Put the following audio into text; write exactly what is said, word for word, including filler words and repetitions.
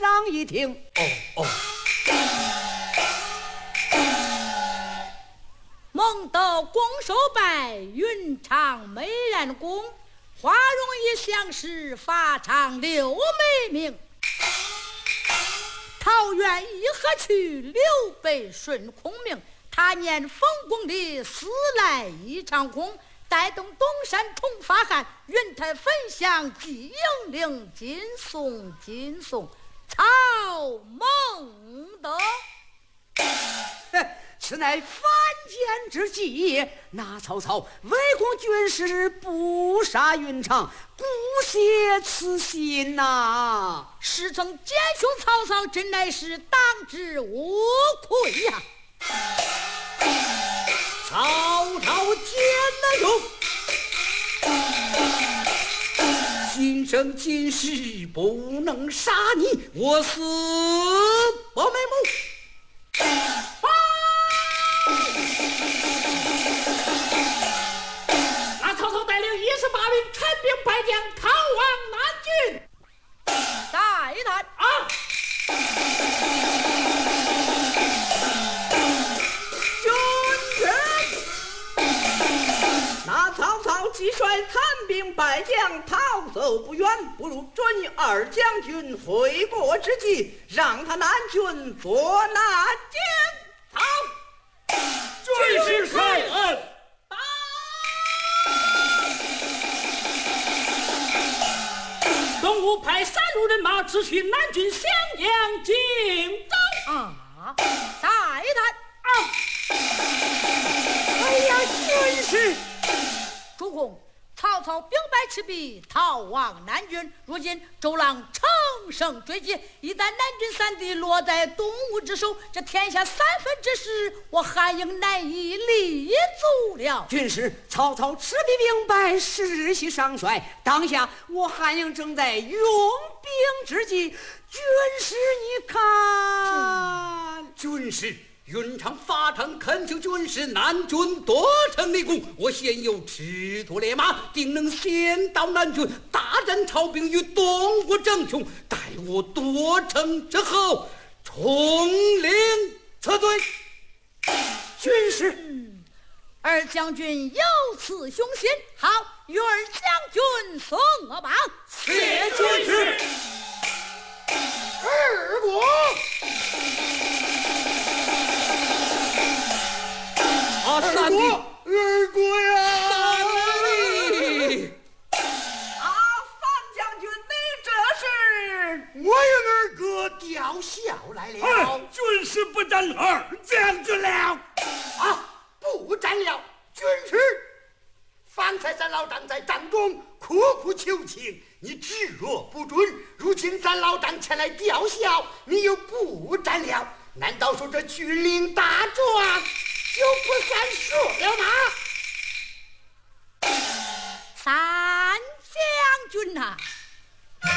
上一听。 哦哦。 孟德拱手拜，云长美髯公，花容一相识，法场六美名。桃园一何去，刘备顺孔明。他念冯公里，死来一场空。带动东山重发汉，云台焚香祭英灵。今送今送，曹孟德。 此乃犯奸之计，那曹操围攻军师，不杀云长，不泄此心呐、啊！ 师曾奸雄曹操，真乃是当之无愧呀、 啊！曹操奸乃雄，今生今世不能杀你，我死不瞑目。啊！那曹操带领一十八名陈兵败将逃往南郡。 再一谈啊！那曹操既率残兵败将逃走不远，不如准你二将军回国之计，让他南郡做那检讨。 军师开恩。东吴派三路人马直取南郡襄阳荆州。 啊！再谈啊！ 哎呀，军师， 主公，曹操兵败赤壁，逃往南郡。如今周郎乘胜追击，一旦南郡三地落在东吴之手，这天下三分之十，我汉营难以立足了。 军师，曹操赤壁兵败，士气尚衰，当下我汉营正在用兵之际，军师你看， 军师。云长法场恳求军师南郡夺城立功，我现有赤兔烈马，定能先到南郡，大战曹兵与东吴争雄。待我夺城之后，统领此队。 军师， 嗯，二将军有此雄心，好，与二将军送我榜。 谢军师。 二国。啊，三弟， 二国呀！ 三弟， 啊，范将军，你这是？ 我与二哥吊孝来了。 哎，军师不战二将军了。 啊，不战了，军师。方才咱老张在战中苦苦求情，你置若不准。如今咱老张前来吊孝，你又不战了，难道说这军令大状就不算数了吗？